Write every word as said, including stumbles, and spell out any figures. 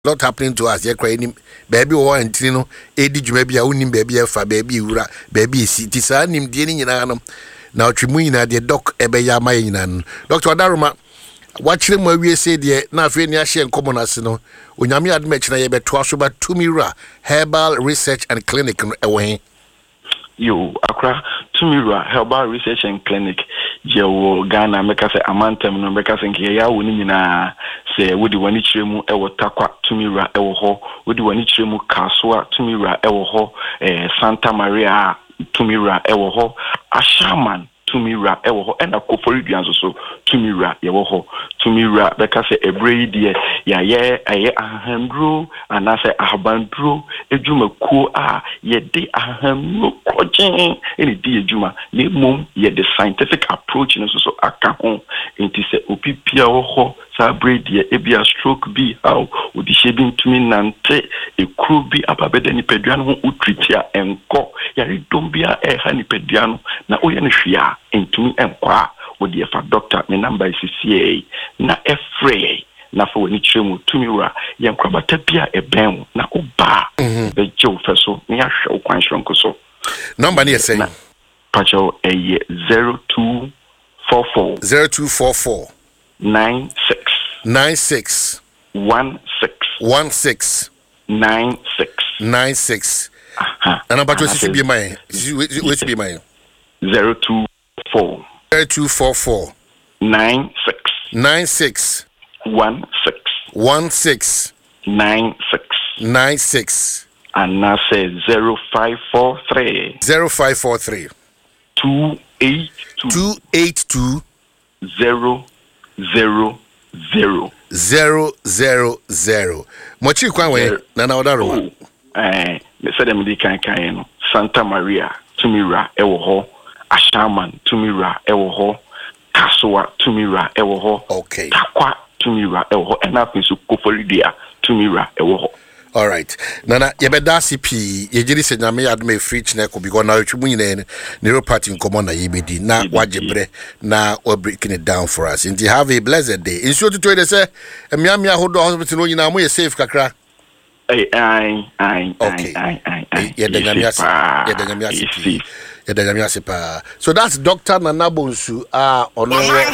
lot happening to us. You're crying, baby, or and Trino, Eddie, maybe I wouldn't baby, for baby, baby, city, son, him dealing in Anam. Now, Trimuina, the doc, Ebeya Mayinan. Doctor Adaruma, watch them where we say, dear, now, Feniashi and Common Asino, when Yami admit, I bet twice about Tumira, Herbal Research and Clinic away. You, Accra, Tumira, Herbal Research and Clinic, Joe, Ghana, make us a amantem, no make us in here, winning. Say, would the one each remu ewo takwa Tumira ewo ho, would the one each remu Kaswa Tumira ewo ho, eh, Santa Maria Tumira ewo ho, Ashaman Tumira ewo ho, and a Koforidians also Tumira ewo ho, Tumira, because a braid ye, ya ye, a ahandro, and I say ahabandro, a juma ko ah, ye de aham coaching, any dear juma, ye mum, ye the scientific approach, and also a kahon, into say opipia ho. Braid ye ebia stroke be how would the shaping to me nante a crew be ababeda ni pediano utritia and co yari dombia e hani pediano na oyanishia into me and qua would the fa doctor me number is C A na efrey na for ni chemu tumira yan kwabata bia e ben na oba be joe feso ni ahwe kwan shronko so number ni say pacho e zero two four four zero two four four nine six nine six one six one six nine six nine six. And I'm about to see be mine. Which be mine? Zero two four zero two four four nine six nine six one six one six nine six nine six. And now say zero five four three zero five four three two eight two two eight two zero zero zero zero zero zero. Mochi kwanwe na na odaro. Eh, me say dem di kan kan no. Santa Maria Tumira ewo ho, Ashaman Tumira ewo ho, Kaswa Tumira ewo ho. Okay. Takwa Tumira ewo ho, and happen so Koforidia Tumira ewo ho. All right. Nana yebeda C P yejiri se nyame adme free chineko because na otwu nyine neuropathy nkomo na yebedi na wajebre na we breaking it down for us. Inti have a blessed day. Inso to to say emiamia hodo hospital no nyina mo ye safe kakra. Ai ai ai okay. ai ai ai. Ye de nyame ase. Ye de nyame ase. Ye de nyame ase pa. So that's Doctor Nana Bonsu ah ono